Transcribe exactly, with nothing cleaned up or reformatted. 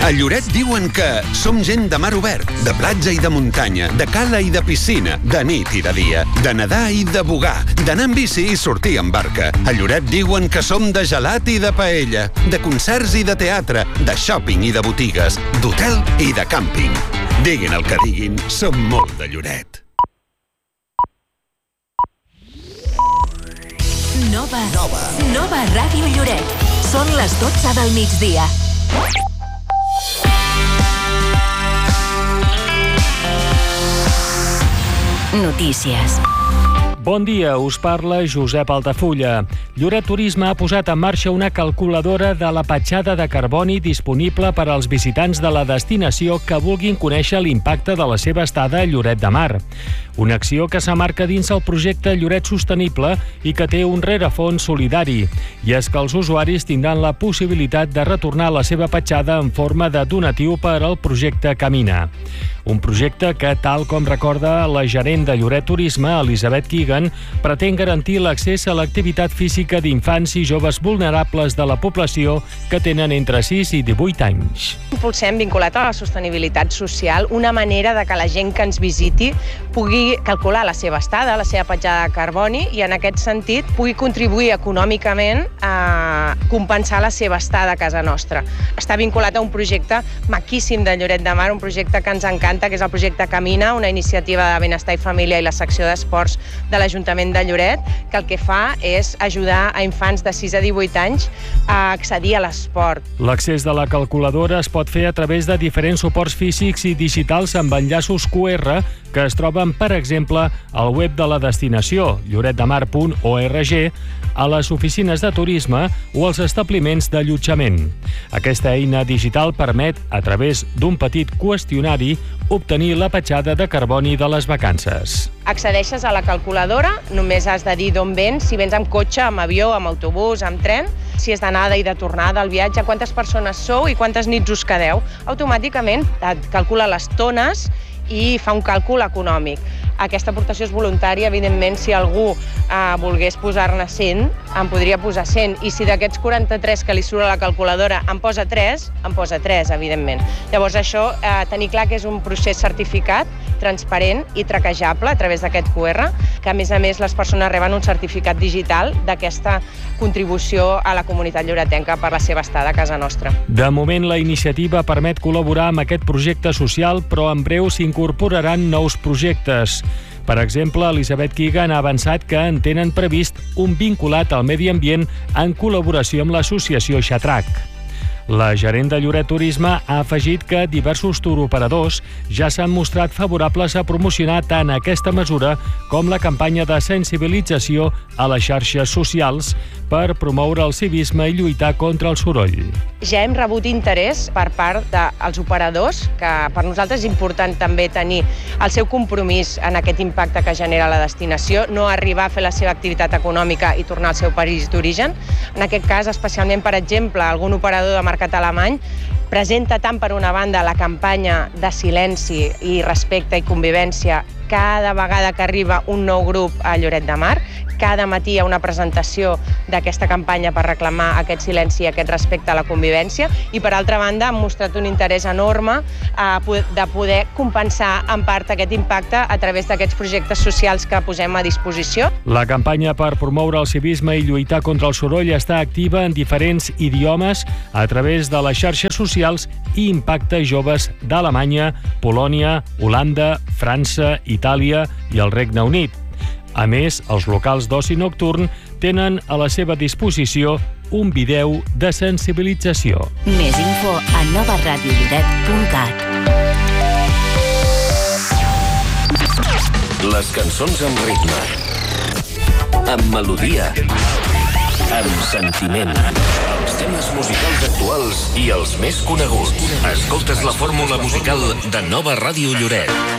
A Lloret diuen que som gent de mar obert, de platja i de muntanya, de cala i de piscina, de nit i de dia, de nedar i de bugar, d'anar en bici i sortir en barca. A Lloret diuen que som de gelat i de paella, de concerts i de teatre, de shopping i de botigues, d'hotel i de càmping. Diguin el que diguin, som molt de Lloret. Nova. Nova. Nova Ràdio Lloret. Són les dotze del migdia. Notícies. Bon dia, us parla Josep Altafulla. Lloret Turisme ha posat en marxa una calculadora de la petjada de carboni disponible per als visitants de la destinació que vulguin conèixer l'impacte de la seva estada a Lloret de Mar. Una acció que s'amarca dins el projecte Lloret Sostenible i que té un rerefons solidari. I és que els usuaris tindran la possibilitat de retornar la seva petjada en forma de donatiu per al projecte Camina. Un projecte que, tal com recorda la gerent de Lloret Turisme, Elisabet Keegan, pretén garantir l'accés a l'activitat física d'infants i joves vulnerables de la població que tenen entre sis i divuit anys. Impulsem, vinculat a la sostenibilitat social, una manera de que la gent que ens visiti pugui calcular la seva estada, la seva petjada de carboni i, en aquest sentit, pugui contribuir econòmicament a compensar la seva estada a casa nostra. Està vinculat a un projecte maquíssim de Lloret de Mar, un projecte que ens encanta, que és el projecte Camina, una iniciativa de benestar i família i la secció d'esports de l'Ajuntament de Lloret, que el que fa és ajudar a infants de sis a divuit anys a accedir a l'esport. L'accés de la calculadora es pot fer a través de diferents suports físics i digitals amb enllaços Q R que es troben, per exemple, al web de la destinació, lloret de mar punt org, a les oficines de turisme o als establiments d'allotjament. Aquesta eina digital permet, a través d'un petit qüestionari, obtenir la petjada de carboni de les vacances. Accedeixes a la calculadora, només has de dir d'on vens, si vens amb cotxe, amb avió, amb autobús, amb tren, si és d'anada i de tornada al viatge, quantes persones sou i quantes nits us quedeu. Automàticament et calcula les tones i fa un càlcul econòmic. Aquesta aportació és voluntària, evidentment, si algú eh, volgués posar-ne cent, em podria posar cent, i si d'aquests quaranta-tres que li surt a la calculadora em posa tres, em posa tres, evidentment. Llavors això, eh, tenir clar que és un procés certificat, transparent i traquejable a través d'aquest Q R, que a més a més les persones reben un certificat digital d'aquesta contribució a la comunitat lloretenca per la seva estada a casa nostra. De moment, la iniciativa permet col·laborar amb aquest projecte social, però en breu s'incorporaran nous projectes. Per exemple, Elisabet Keegan ha avançat que en tenen previst un vinculat al medi ambient en col·laboració amb l'associació Xatrac. La gerent de Lloret Turisme ha afegit que diversos turoperadors ja s'han mostrat favorables a promocionar tant aquesta mesura com la campanya de sensibilització a les xarxes socials per promoure el civisme i lluitar contra el soroll. Ja hem rebut interès per part dels operadors, que per nosaltres és important també tenir el seu compromís en aquest impacte que genera la destinació, no arribar a fer la seva activitat econòmica i tornar al seu país d'origen. En aquest cas, especialment, per exemple, algun operador de mercat alemany presenta tant per una banda la campanya de silenci i respecte i convivència cada vegada que arriba un nou grup a Lloret de Mar. Cada matí hi ha una presentació d'aquesta campanya per reclamar aquest silenci i aquest respecte a la convivència i, per altra banda, han mostrat un interès enorme eh, de poder compensar en part aquest impacte a través d'aquests projectes socials que posem a disposició. La campanya per promoure el civisme i lluitar contra el soroll està activa en diferents idiomes a través de les xarxes socials i impacta joves d'Alemanya, Polònia, Holanda, França, Itàlia i el Regne Unit. A més, els locals d'oci nocturn tenen a la seva disposició un vídeo de sensibilització. Més info a nova ràdio lloret punt cat. Les cançons amb ritme, amb melodia, amb sentiment. Els temes musicals actuals i els més coneguts. Escoltes la fórmula musical de Nova Ràdio Lloret.